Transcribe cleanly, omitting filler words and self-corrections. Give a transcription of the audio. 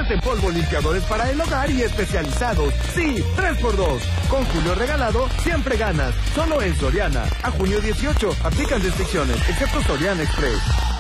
toallas en polvo, limpiadores para el hogar y especializados. Sí, 3x2. Con Julio regalado, siempre ganas. Solo en Soriana. A junio 18, aplican restricciones, excepto Soriana Express.